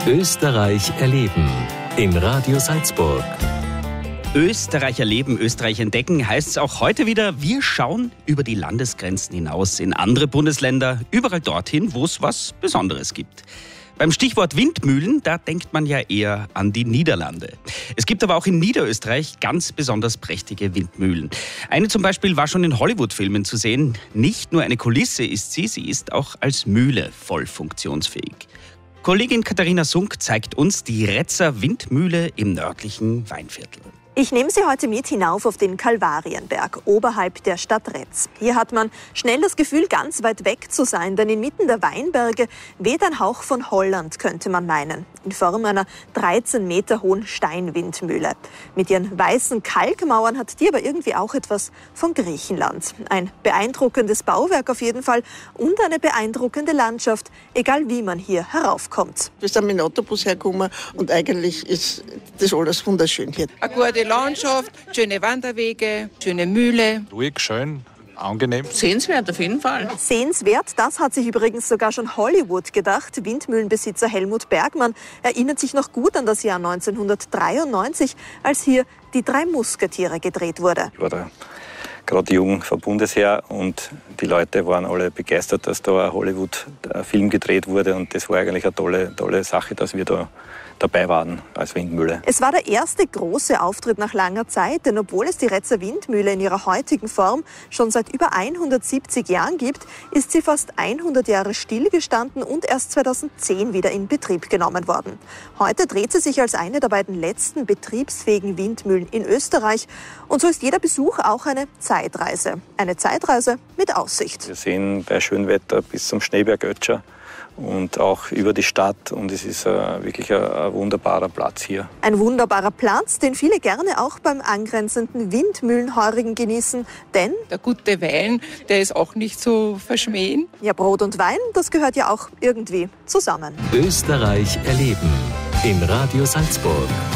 Österreich erleben in Radio Salzburg. Österreich erleben, Österreich entdecken heißt es auch heute wieder. Wir schauen über die Landesgrenzen hinaus in andere Bundesländer, überall dorthin, wo es was Besonderes gibt. Beim Stichwort Windmühlen, da denkt man ja eher an die Niederlande. Es gibt aber auch in Niederösterreich ganz besonders prächtige Windmühlen. Eine zum Beispiel war schon in Hollywood-Filmen zu sehen. Nicht nur eine Kulisse ist sie ist auch als Mühle voll funktionsfähig. Kollegin Katharina Sunk zeigt uns die Retzer Windmühle im nördlichen Weinviertel. Ich nehme Sie heute mit hinauf auf den Kalvarienberg, oberhalb der Stadt Retz. Hier hat man schnell das Gefühl, ganz weit weg zu sein, denn inmitten der Weinberge weht ein Hauch von Holland, könnte man meinen, in Form einer 13 Meter hohen Steinwindmühle. Mit ihren weißen Kalkmauern hat die aber irgendwie auch etwas von Griechenland. Ein beeindruckendes Bauwerk auf jeden Fall und eine beeindruckende Landschaft, egal wie man hier heraufkommt. Wir sind mit dem Autobus hergekommen und eigentlich ist das alles wunderschön hier. Eine gute Landschaft, schöne Wanderwege, schöne Mühle. Ruhig, schön, angenehm. Sehenswert auf jeden Fall. Sehenswert, das hat sich übrigens sogar schon Hollywood gedacht. Windmühlenbesitzer Helmut Bergmann erinnert sich noch gut an das Jahr 1993, als hier Die drei Musketiere gedreht wurde. Ich war da gerade jung vom Bundesheer und die Leute waren alle begeistert, dass da ein Hollywood-Film gedreht wurde und das war eigentlich eine tolle Sache, dass wir da dabei waren als Windmühle. Es war der erste große Auftritt nach langer Zeit, denn obwohl es die Retzer Windmühle in ihrer heutigen Form schon seit über 170 Jahren gibt, ist sie fast 100 Jahre stillgestanden und erst 2010 wieder in Betrieb genommen worden. Heute dreht sie sich als eine der beiden letzten betriebsfähigen Windmühlen in Österreich und so ist jeder Besuch auch eine Zeitreise. Eine Zeitreise mit Aussicht. Wir sehen bei Schönwetter bis zum Schneeberg Ötscher und auch über die Stadt und es ist wirklich ein wunderbarer Platz hier. Ein wunderbarer Platz, den viele gerne auch beim angrenzenden Windmühlenheurigen genießen, denn Der gute Wein, der ist auch nicht zu verschmähen. ja, Brot und Wein, das gehört ja auch irgendwie zusammen. Österreich erleben in Radio Salzburg.